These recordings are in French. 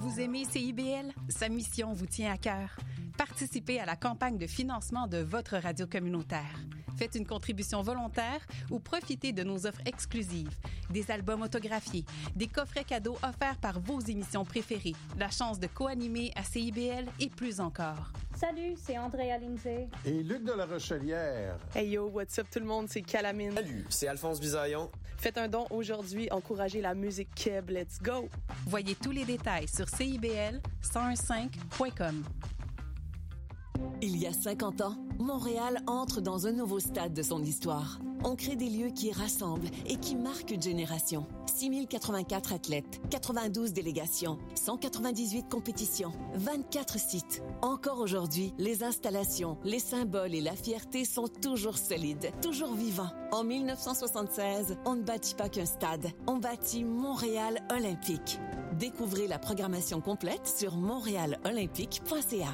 Vous aimez CIBL? Sa mission vous tient à cœur. Participez à la campagne de financement de votre radio communautaire. Faites une contribution volontaire ou profitez de nos offres exclusives. Des albums autographiés, des coffrets cadeaux offerts par vos émissions préférées, la chance de co-animer à CIBL et plus encore. Salut, c'est Andrea Lindsay. Et Luc de la Rochelière. Hey yo, what's up tout le monde, c'est Calamine. Salut, c'est Alphonse Bisaillon. Faites un don aujourd'hui, encouragez la musique Keb, let's go! Voyez tous les détails sur CIBL1015.com. Il y a 50 ans, Montréal entre dans un nouveau stade de son histoire. On crée des lieux qui rassemblent et qui marquent une génération. 6084 athlètes, 92 délégations, 198 compétitions, 24 sites. Encore aujourd'hui, les installations, les symboles et la fierté sont toujours solides, toujours vivants. En 1976, on ne bâtit pas qu'un stade, on bâtit Montréal Olympique. Découvrez la programmation complète sur montrealolympique.ca.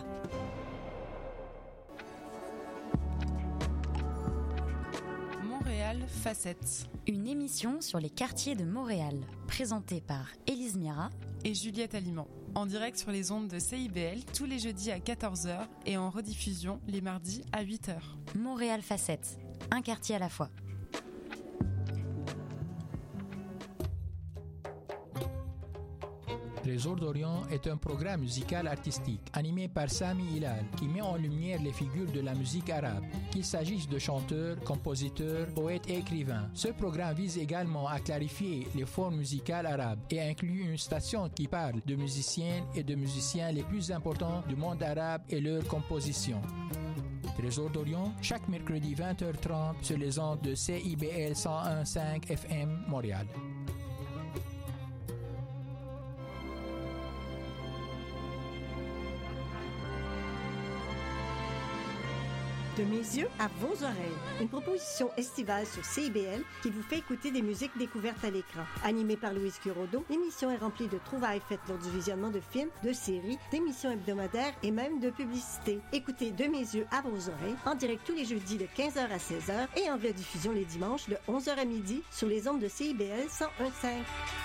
Montréal Facettes. Une émission sur les quartiers de Montréal, présentée par Élise Mira et Juliette Aliment, en direct sur les ondes de CIBL tous les jeudis à 14h et en rediffusion les mardis à 8h. Montréal Facettes, un quartier à la fois. Trésor d'Orient est un programme musical artistique animé par Sami Hilal qui met en lumière les figures de la musique arabe, qu'il s'agisse de chanteurs, compositeurs, poètes et écrivains. Ce programme vise également à clarifier les formes musicales arabes et inclut une station qui parle de musiciennes et de musiciens les plus importants du monde arabe et leurs compositions. Trésor d'Orient, chaque mercredi 20h30 sur les ondes de CIBL 101.5 FM Montréal. De mes yeux à vos oreilles. Une proposition estivale sur CIBL qui vous fait écouter des musiques découvertes à l'écran. Animée par Louise Curodo, l'émission est remplie de trouvailles faites lors du visionnement de films, de séries, d'émissions hebdomadaires et même de publicités. Écoutez De mes yeux à vos oreilles en direct tous les jeudis de 15h à 16h et en rediffusion les dimanches de 11h à midi sur les ondes de CIBL 101.5.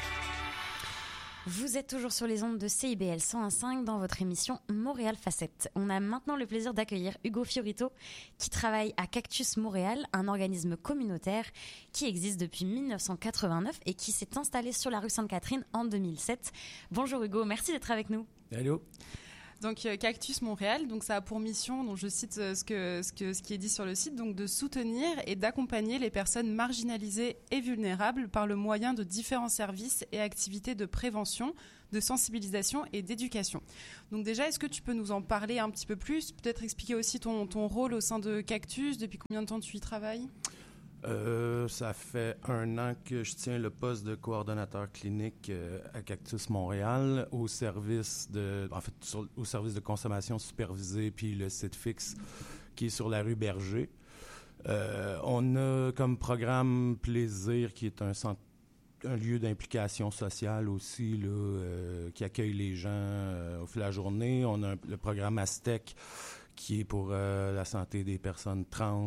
Vous êtes toujours sur les ondes de CIBL 101.5 dans votre émission Montréal Facettes. On a maintenant le plaisir d'accueillir Hugo Fiorito qui travaille à Cactus Montréal, un organisme communautaire qui existe depuis 1989 et qui s'est installé sur la rue Sainte-Catherine en 2007. Bonjour Hugo, merci d'être avec nous. Allô. Donc Cactus Montréal, donc ça a pour mission, donc je cite ce qui est dit sur le site, donc de soutenir et d'accompagner les personnes marginalisées et vulnérables par le moyen de différents services et activités de prévention, de sensibilisation et d'éducation. Donc déjà, est-ce que tu peux nous en parler un petit peu plus, peut-être expliquer aussi ton rôle au sein de Cactus, depuis combien de temps tu y travailles ? Ça fait 1 an que je tiens le poste de coordonnateur clinique à Cactus Montréal au service de consommation supervisée puis le site fixe qui est sur la rue Berger. On a comme programme Plaisir qui est un lieu d'implication sociale aussi là, qui accueille les gens au fil de la journée. On a le programme Aztec qui est pour la santé des personnes trans.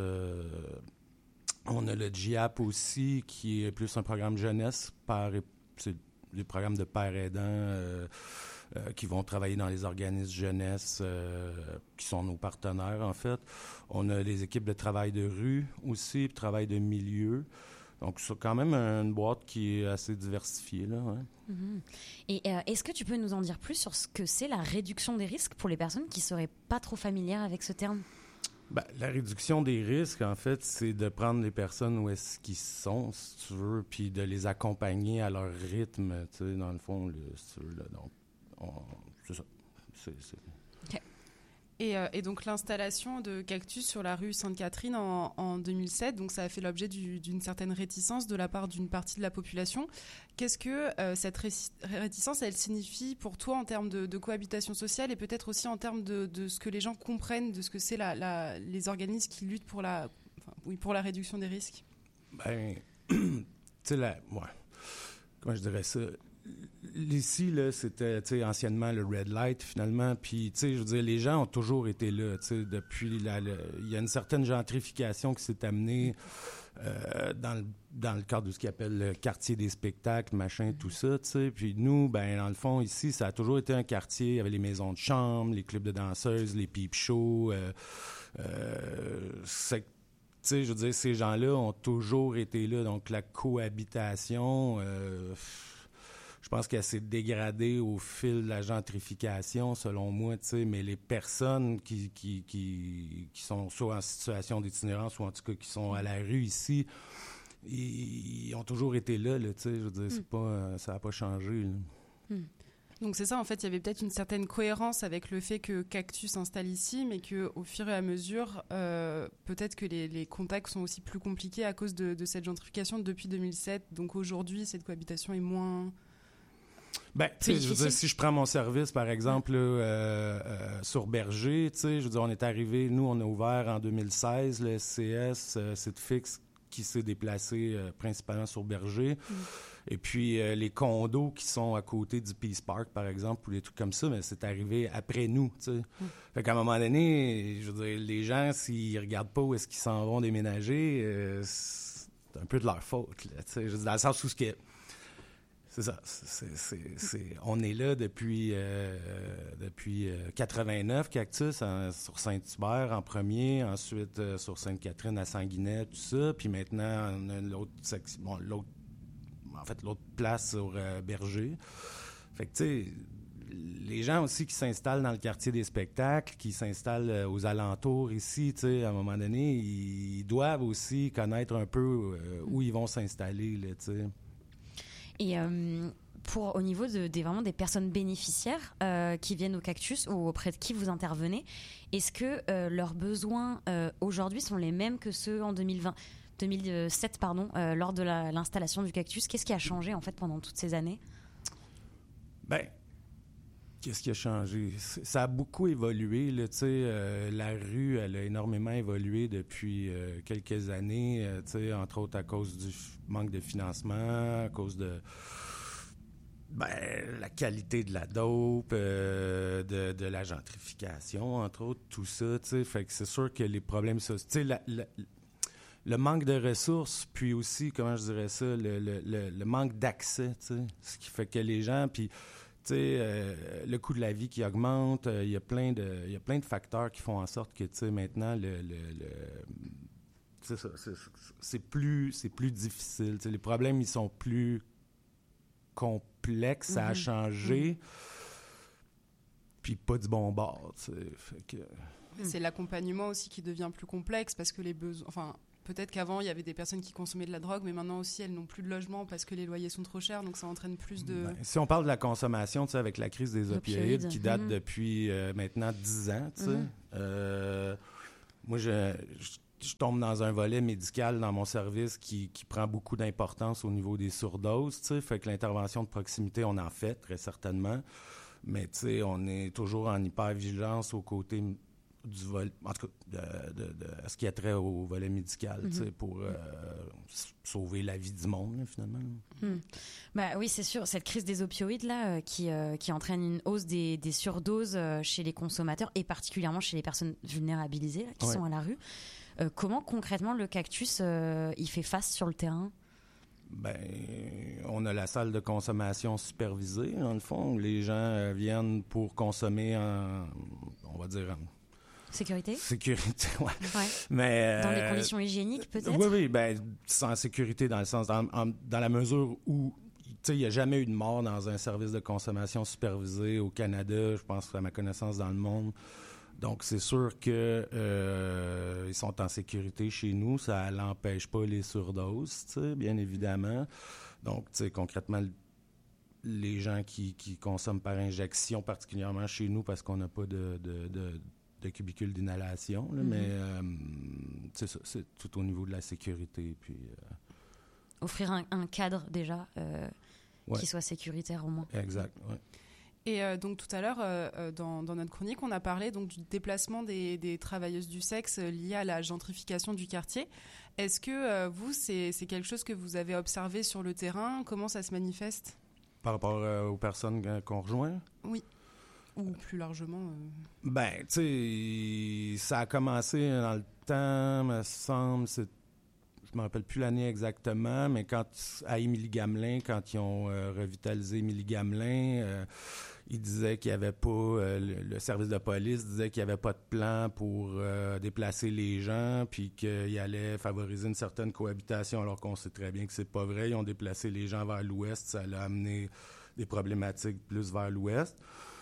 On a le GIAP aussi, qui est plus un programme jeunesse, c'est des programmes de pères aidants qui vont travailler dans les organismes jeunesse, qui sont nos partenaires en fait. On a les équipes de travail de rue aussi, de travail de milieu. Donc, c'est quand même une boîte qui est assez diversifiée, là. Ouais. Mmh. Et est-ce que tu peux nous en dire plus sur ce que c'est la réduction des risques pour les personnes qui seraient pas trop familières avec ce terme? La réduction des risques, en fait, c'est de prendre les personnes où est-ce qu'ils sont, si tu veux, puis de les accompagner à leur rythme, tu sais, dans le fond, si tu veux, là, donc, c'est ça. C'est... Okay. Et donc l'installation de Cactus sur la rue Sainte-Catherine en 2007, donc ça a fait l'objet d'une certaine réticence de la part d'une partie de la population. Qu'est-ce que cette réticence, elle signifie pour toi en termes de cohabitation sociale et peut-être aussi en termes de ce que les gens comprennent de ce que c'est les organismes qui luttent pour la réduction des risques? Tu sais, comment je dirais ça? ici, là, c'était, tu sais, anciennement le Red Light, finalement. Puis, tu sais, je veux dire, les gens ont toujours été là, tu sais, depuis il y a une certaine gentrification qui s'est amenée dans le cadre de ce qu'ils appellent le quartier des spectacles, machin, tout ça, tu sais. Puis nous, ben dans le fond, ici, ça a toujours été un quartier, il y avait les maisons de chambre, les clubs de danseuses, les peep shows. Tu sais, je veux dire, ces gens-là ont toujours été là. Donc, la cohabitation, je pense qu'elle s'est dégradée au fil de la gentrification, selon moi, tu sais. Mais les personnes qui sont soit en situation d'itinérance ou en tout cas qui sont à la rue ici, ils ont toujours été là, tu sais. Je veux dire, c'est pas, ça n'a pas changé, là. Donc c'est ça, en fait, il y avait peut-être une certaine cohérence avec le fait que Cactus s'installe ici, mais qu'au fur et à mesure, peut-être que les contacts sont aussi plus compliqués à cause de cette gentrification depuis 2007. Donc aujourd'hui, cette cohabitation est moins... Ben, tu sais, je veux dire, si je prends mon service, par exemple, sur Berger, tu sais, je veux dire, on est arrivé, nous, on a ouvert en 2016 le SCS, site fixe qui s'est déplacé principalement sur Berger. Et puis, les condos qui sont à côté du Peace Park, par exemple, ou des trucs comme ça, mais c'est arrivé après nous, tu sais. Fait qu'à un moment donné, je veux dire, les gens, s'ils regardent pas où est-ce qu'ils s'en vont déménager, c'est un peu de leur faute, là, tu sais. Je veux dire, dans le sens où ce que... C'est ça. On est là depuis 89, Cactus, sur Saint-Hubert en premier, ensuite sur Sainte-Catherine à Sanguinet, tout ça. Puis maintenant, on a l'autre section, l'autre place sur Berger. Fait que, tu sais, les gens aussi qui s'installent dans le quartier des spectacles, qui s'installent aux alentours ici, tu sais, à un moment donné, ils doivent aussi connaître un peu où ils vont s'installer, là, tu sais. Et au niveau vraiment des personnes bénéficiaires qui viennent au Cactus ou auprès de qui vous intervenez, est-ce que leurs besoins aujourd'hui sont les mêmes que ceux en 2007, lors de l'installation du Cactus? Qu'est-ce qui a changé en fait pendant toutes ces années? Ben, qu'est-ce qui a changé? Ça a beaucoup évolué, là, tu sais. La rue, elle a énormément évolué depuis quelques années, tu sais, entre autres à cause du manque de financement, à cause de la qualité de la dope, de la gentrification, entre autres, tout ça, tu sais. Fait que c'est sûr que les problèmes, tu sais, le manque de ressources, puis aussi, comment je dirais ça, le manque d'accès, tu sais. Ce qui fait que les gens, puis... Tu sais, le coût de la vie qui augmente, il y a plein de facteurs qui font en sorte que, tu sais, maintenant, c'est plus difficile. Tu sais, les problèmes, ils sont plus complexes, ça a changé, puis pas du bon bord, tu sais. Fait que... C'est l'accompagnement aussi qui devient plus complexe parce que les besoins... Enfin, peut-être qu'avant, il y avait des personnes qui consommaient de la drogue, mais maintenant aussi, elles n'ont plus de logement parce que les loyers sont trop chers, donc ça entraîne plus de... Si on parle de la consommation, tu sais, avec la crise des opioïdes qui date depuis maintenant 10 ans, tu sais, moi, je tombe dans un volet médical dans mon service qui prend beaucoup d'importance au niveau des surdoses, tu sais, fait que l'intervention de proximité, on en fait très certainement, mais tu sais, on est toujours en hyper-vigilance aux côtés du volet, en tout cas, de ce qui a trait au volet médical, tu sais, pour sauver la vie du monde, là, finalement. Bah oui, c'est sûr, cette crise des opioïdes là, qui entraîne une hausse des surdoses chez les consommateurs et particulièrement chez les personnes vulnérabilisées là, qui sont à la rue. Comment concrètement le Cactus il fait face sur le terrain? Ben, on a la salle de consommation supervisée, dans le fond, où les gens viennent pour consommer on va dire... Sécurité, ouais. Mais, dans les conditions hygiéniques, peut-être? Oui, ben, sans sécurité, dans le sens, dans la mesure où, tu sais, il n'y a jamais eu de mort dans un service de consommation supervisé au Canada, je pense, à ma connaissance, dans le monde. Donc, c'est sûr que ils sont en sécurité chez nous. Ça n'empêche pas les surdoses, tu sais, bien évidemment. Donc, tu sais, concrètement, les gens qui consomment par injection, particulièrement chez nous, parce qu'on n'a pas de cubicule d'inhalation, là, mais c'est ça, c'est tout au niveau de la sécurité. Puis, offrir un cadre déjà qui soit sécuritaire au moins. Exact, oui. Et donc tout à l'heure, dans notre chronique, on a parlé donc, du déplacement des travailleuses du sexe lié à la gentrification du quartier. Est-ce que vous, c'est quelque chose que vous avez observé sur le terrain? Comment ça se manifeste? Par rapport aux personnes qu'on rejoint? Oui. Ou plus largement? Ben, tu sais, ça a commencé dans le temps, me semble, je me rappelle plus l'année exactement, mais à Émilie-Gamelin, quand ils ont revitalisé Émilie-Gamelin, ils disaient qu'il n'y avait pas, le service de police disait qu'il n'y avait pas de plan pour déplacer les gens, puis qu'il allait favoriser une certaine cohabitation, alors qu'on sait très bien que c'est pas vrai. Ils ont déplacé les gens vers l'ouest, ça a amené des problématiques plus vers l'ouest.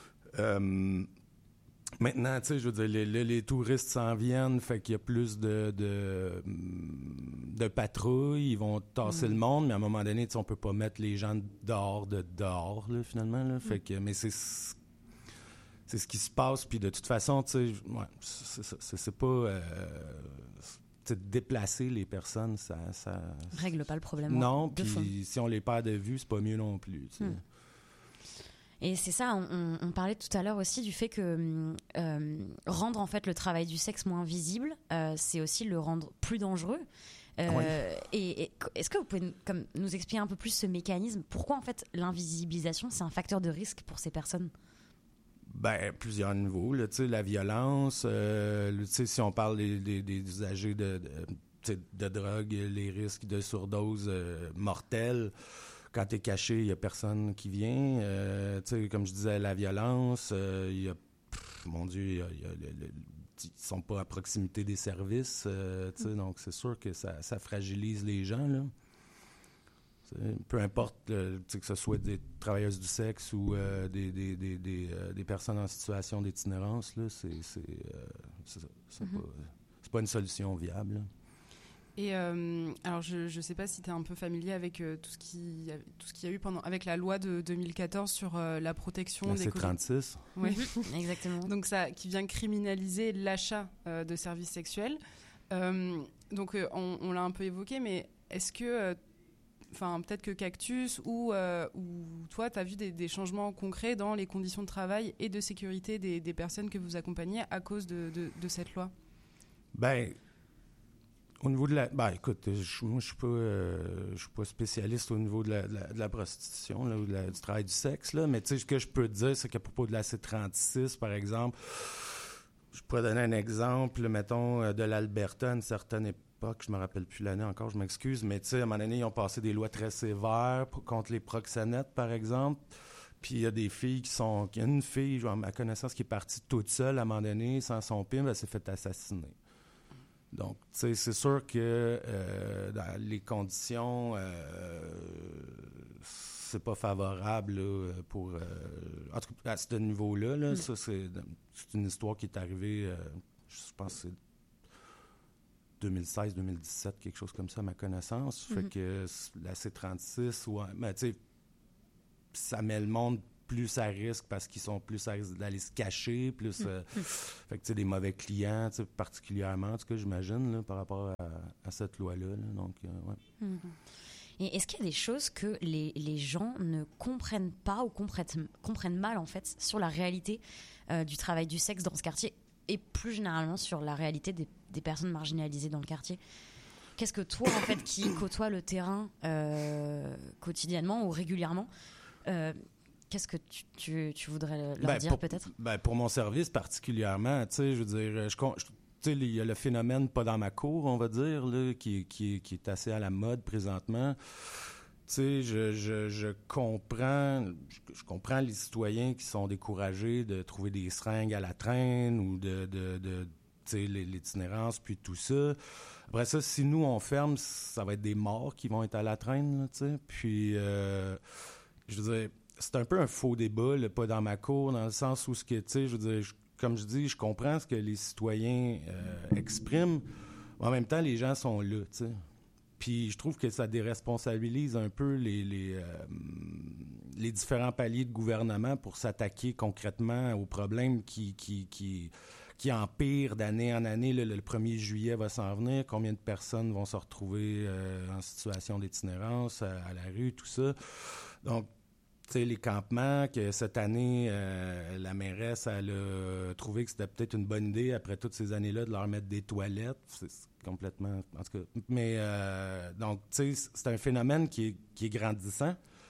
Maintenant, tu sais, je veux dire, les touristes s'en viennent, fait qu'il y a plus de patrouilles, ils vont tasser le monde, mais à un moment donné, tu sais, on peut pas mettre les gens dehors, là, finalement, là. Fait que, mais c'est ce qui se passe, puis de toute façon, tu sais, ouais, c'est pas... déplacer les personnes, ça règle pas le problème. Non, puis si on les perd de vue, c'est pas mieux non plus, tu sais. Et c'est ça, on parlait tout à l'heure aussi du fait que rendre en fait le travail du sexe moins visible, c'est aussi le rendre plus dangereux. Oui. Et est-ce que vous pouvez nous expliquer un peu plus ce mécanisme? Pourquoi en fait l'invisibilisation, c'est un facteur de risque pour ces personnes? Ben, plusieurs niveaux. Là, la violence, si on parle des usagers de drogue, les risques de surdose mortelle. Quand t'es caché, il n'y a personne qui vient. Comme je disais, la violence, mon Dieu, ils sont pas à proximité des services. Donc, c'est sûr que ça fragilise les gens. Là. Peu importe que ce soit des travailleuses du sexe ou des personnes en situation d'itinérance, là, c'est pas une solution viable. Là. Et alors, je ne sais pas si tu es un peu familier avec tout ce qu'il y a eu avec la loi de 2014 sur la protection des... C-36. Oui, exactement. Donc, qui vient criminaliser l'achat de services sexuels. Donc, on l'a un peu évoqué, mais est-ce que... peut-être que Cactus ou toi, tu as vu des changements concrets dans les conditions de travail et de sécurité des personnes que vous accompagnez à cause de cette loi? Ben... Au niveau de la... écoute, moi, je suis pas spécialiste au niveau de la prostitution là, ou du travail du sexe, là, mais tu sais, ce que je peux te dire, c'est qu'à propos de la C-36, par exemple, je pourrais donner un exemple, mettons, de l'Alberta à une certaine époque, je me rappelle plus l'année encore, je m'excuse, mais tu sais, à un moment donné, ils ont passé des lois très sévères contre les proxénètes, par exemple. Puis il y a des filles il y a une fille, à ma connaissance, qui est partie toute seule à un moment donné, sans son pimp, elle s'est fait assassiner. Donc, tu sais, c'est sûr que dans les conditions, c'est pas favorable là, pour... en tout cas, à ce niveau-là, là, ça, c'est une histoire qui est arrivée, je pense que c'est 2016-2017, quelque chose comme ça, à ma connaissance. Fait que la C-36, mais tu sais, ça met le monde plus à risque parce qu'ils sont plus à risque d'aller se cacher, plus... fait que, tu sais, des mauvais clients, particulièrement, en tout cas, j'imagine, là, par rapport à cette loi-là. Là, donc, ouais. Et est-ce qu'il y a des choses que les gens ne comprennent pas ou comprennent mal, en fait, sur la réalité du travail du sexe dans ce quartier et plus généralement sur la réalité des personnes marginalisées dans le quartier? Qu'est-ce que toi, en fait, qui côtoie le terrain quotidiennement ou régulièrement, qu'est-ce que tu voudrais leur dire, peut-être? Pour mon service particulièrement, tu sais, je veux dire, il y a le phénomène pas dans ma cour, on va dire, là, qui est assez à la mode présentement. Tu sais, je comprends les citoyens qui sont découragés de trouver des seringues à la traîne ou de tu sais, l'itinérance, puis tout ça. Après ça, si nous, on ferme, ça va être des morts qui vont être à la traîne, là, tu sais. Puis, je veux dire, c'est un peu un faux débat, là, pas dans ma cour, dans le sens où, tu sais, je veux dire, comme je dis, je comprends ce que les citoyens expriment, mais en même temps, les gens sont là, tu sais. Puis je trouve que ça déresponsabilise un peu les différents paliers de gouvernement pour s'attaquer concrètement aux problèmes qui empirent d'année en année. Le 1er juillet va s'en venir. Combien de personnes vont se retrouver en situation d'itinérance à la rue, tout ça. Donc, tu sais, les campements, que cette année, la mairesse, elle a trouvé que c'était peut-être une bonne idée, après toutes ces années-là, de leur mettre des toilettes. C'est complètement... En tout cas, mais, donc, tu sais, c'est un phénomène qui est grandissant. Ouais.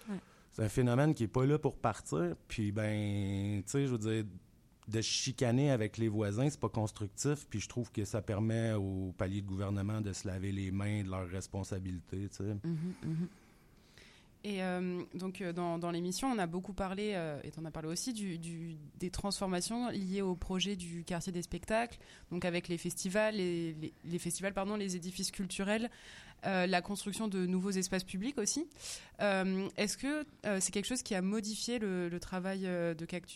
c'est un phénomène qui est pas là pour partir. Puis, ben, tu sais, je veux dire, de chicaner avec les voisins, c'est pas constructif. Puis je trouve que ça permet aux paliers de gouvernement de se laver les mains de leurs responsabilités, tu sais. Et donc, dans l'émission, on a beaucoup parlé, et tu en as parlé aussi, des transformations liées au projet du quartier des spectacles, donc avec les festivals, les édifices culturels, la construction de nouveaux espaces publics aussi. Est-ce que c'est quelque chose qui a modifié le travail de Cactus ?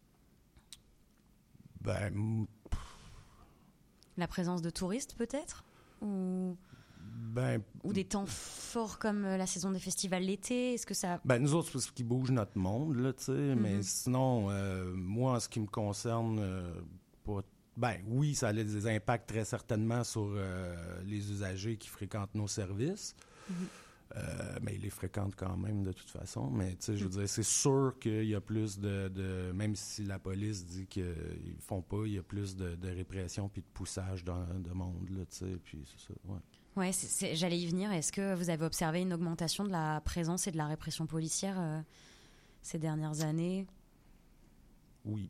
La présence de touristes, peut-être ? Ou des temps forts comme la saison des festivals l'été, est-ce que ça... Nous autres, c'est ce qui bouge notre monde, là, tu sais, mais sinon, moi, en ce qui me concerne, oui, ça a des impacts très certainement sur les usagers qui fréquentent nos services, mais ils les fréquentent quand même de toute façon, mais tu sais, je veux dire, c'est sûr qu'il y a plus de même si la police dit qu'ils font pas, il y a plus de répression puis de poussage de monde, là, tu sais, puis c'est ça, ouais. Ouais, j'allais y venir. Est-ce que vous avez observé une augmentation de la présence et de la répression policière ces dernières années? Oui,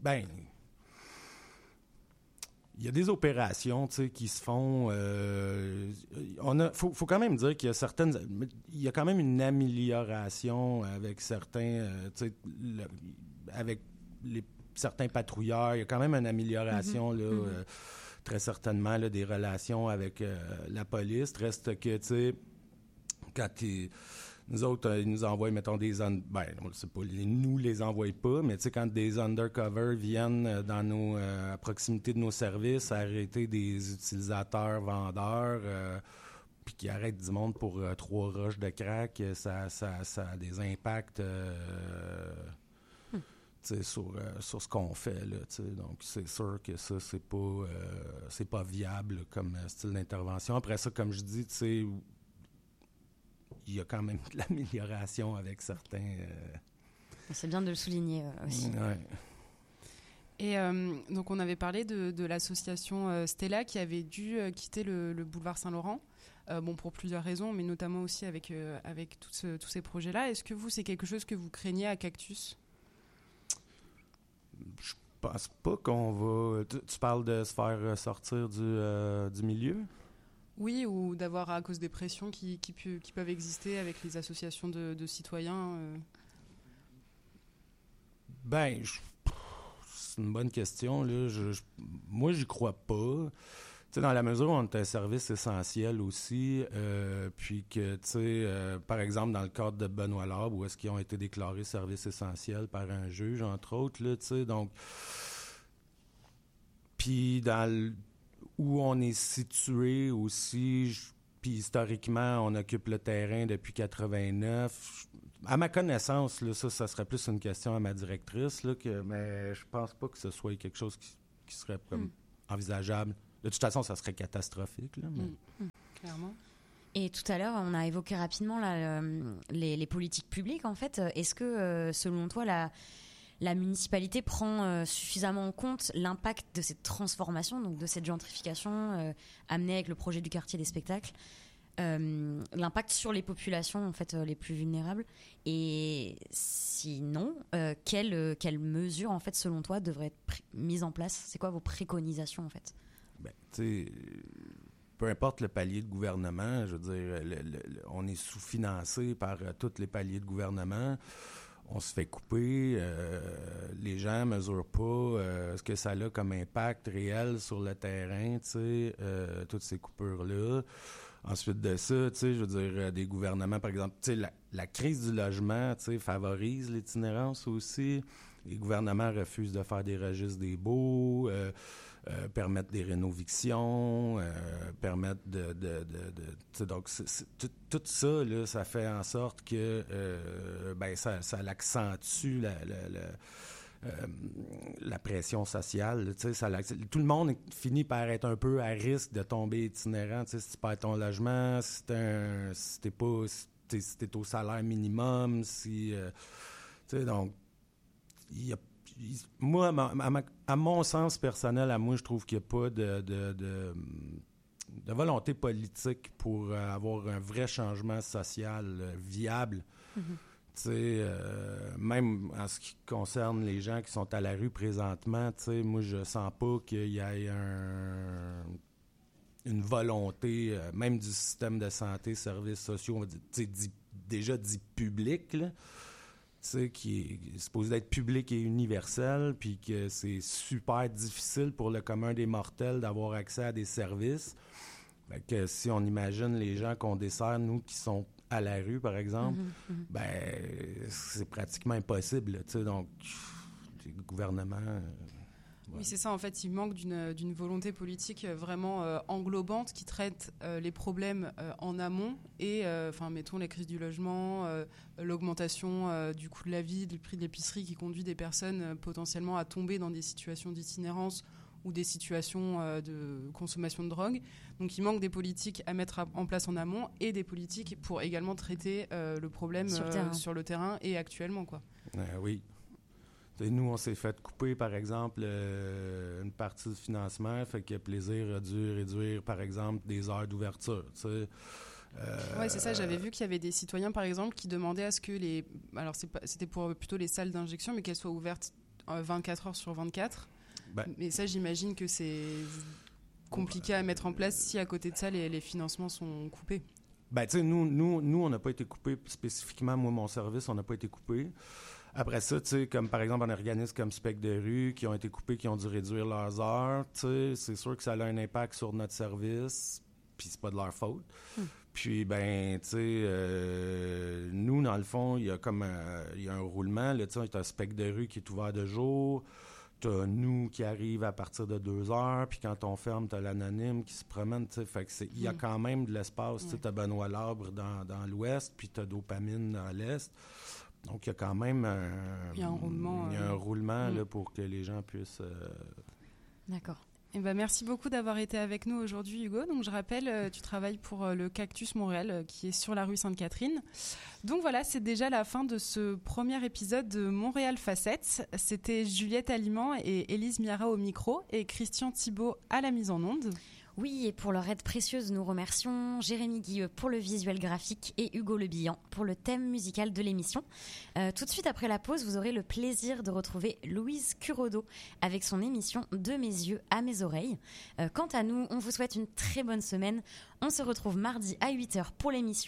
il y a des opérations, tu sais, qui se font. Faut quand même dire qu'il y a quand même une amélioration avec certains, tu sais, avec certains patrouilleurs. Il y a quand même une amélioration là. Très certainement, là, des relations avec la police. Reste que, tu sais, quand nous autres, ils nous envoient, mettons, on sait pas, nous les envoient pas, mais tu sais, quand des undercover viennent à proximité de nos services, arrêter des utilisateurs, vendeurs, puis qui arrêtent du monde pour 3 roches de crack, ça a des impacts... sur ce qu'on fait, là, donc c'est sûr que ça, c'est pas viable comme style d'intervention. Après ça, comme je dis, il y a quand même de l'amélioration avec certains... C'est bien de le souligner aussi. Ouais. Et donc, on avait parlé de l'association Stella qui avait dû quitter le boulevard Saint-Laurent, pour plusieurs raisons, mais notamment aussi avec tous ces projets-là. Est-ce que c'est quelque chose que vous craignez à Cactus ? Je pense pas qu'on va... Tu parles de se faire sortir du milieu? Oui, ou d'avoir, à cause des pressions qui peuvent exister avec les associations de citoyens. C'est une bonne question, là. Moi, j'y crois pas. Tu sais, dans la mesure où on est un service essentiel aussi, puis que, tu sais, par exemple, dans le cadre de Benoît Labre, où est-ce qu'ils ont été déclarés services essentiels par un juge, entre autres, là, tu sais, donc... Puis où on est situé aussi, puis historiquement, on occupe le terrain depuis 89. À ma connaissance, là, ça serait plus une question à ma directrice, là, mais je pense pas que ce soit quelque chose qui serait comme envisageable. De toute façon, ça serait catastrophique. Là, mais... Clairement. Et tout à l'heure, on a évoqué rapidement là, les politiques publiques, en fait. Est-ce que, selon toi, la municipalité prend suffisamment en compte l'impact de cette transformation, donc de cette gentrification amenée avec le projet du quartier des spectacles, l'impact sur les populations en fait, les plus vulnérables, et sinon, quelles mesures en fait, selon toi, devraient être mises en place? C'est quoi vos préconisations en fait? Tu sais, peu importe le palier de gouvernement, je veux dire, on est sous-financé par tous les paliers de gouvernement. On se fait couper, les gens mesurent pas ce que ça a comme impact réel sur le terrain, tu sais, toutes ces coupures-là. Ensuite de ça, tu sais, je veux dire, des gouvernements, par exemple, tu sais, la crise du logement, tu sais, favorise l'itinérance aussi. Les gouvernements refusent de faire des registres des baux, permettre des rénovictions, permettre donc tout ça là, ça fait en sorte que ça l'accentue la pression sociale, tu sais, tout le monde finit par être un peu à risque de tomber itinérant, tu sais, si tu perds ton logement, si t'es au salaire minimum, si tu sais, donc moi, à mon sens personnel, à moi, je trouve qu'il n'y a pas de volonté politique pour avoir un vrai changement social viable Même en ce qui concerne les gens qui sont à la rue présentement, moi, je sens pas qu'il y ait une volonté, même du système de santé, services sociaux, on va dire, déjà dit public, là, qui est supposé être public et universel, puis que c'est super difficile pour le commun des mortels d'avoir accès à des services. Fait que si on imagine les gens qu'on dessert, nous, qui sont à la rue, par exemple, c'est pratiquement impossible. Donc, le gouvernement... Oui, c'est ça. En fait, il manque d'une volonté politique vraiment englobante qui traite les problèmes en amont et, mettons, les crises du logement, l'augmentation du coût de la vie, du prix de l'épicerie qui conduit des personnes potentiellement à tomber dans des situations d'itinérance ou des situations de consommation de drogue. Donc, il manque des politiques à mettre en place en amont et des politiques pour également traiter le problème sur le terrain et actuellement, quoi. Oui. Nous, on s'est fait couper, par exemple, une partie du financement, fait que Plaisir a dû réduire, par exemple, des heures d'ouverture. Oui, c'est ça. J'avais vu qu'il y avait des citoyens, par exemple, qui demandaient à ce que alors, c'était pour plutôt les salles d'injection, mais qu'elles soient ouvertes 24 heures sur 24. Mais ça, j'imagine que c'est compliqué à mettre en place si, à côté de ça, les financements sont coupés. Nous, on n'a pas été coupés spécifiquement. Moi, mon service, on n'a pas été coupés. Après ça, comme par exemple un organisme comme Spec de rue qui ont été coupés, qui ont dû réduire leurs heures, c'est sûr que ça a un impact sur notre service, puis c'est pas de leur faute. Puis, nous, dans le fond, il y a un roulement. Tu as Spec de rue qui est ouvert de jour, t'as nous qui arrive à partir de 2 heures, puis quand on ferme, t'as l'anonyme qui se promène. Fait que il y a quand même de l'espace. T'as Benoît Labre dans l'ouest, puis t'as Dopamine dans l'est. Donc, il y a quand même un roulement là, pour que les gens puissent... D'accord. Merci beaucoup d'avoir été avec nous aujourd'hui, Hugo. Donc, je rappelle, tu travailles pour le Cactus Montréal, qui est sur la rue Sainte-Catherine. Donc voilà, c'est déjà la fin de ce premier épisode de Montréal Facettes. C'était Juliette Aliment et Élise Miara au micro et Christian Thibault à la mise en onde. Oui, et pour leur aide précieuse, nous remercions Jérémy Guilleux pour le visuel graphique et Hugo Le Bihan pour le thème musical de l'émission. Tout de suite après la pause, vous aurez le plaisir de retrouver Louise Curodo avec son émission De mes yeux à mes oreilles. Quant à nous, on vous souhaite une très bonne semaine. On se retrouve mardi à 8h pour l'émission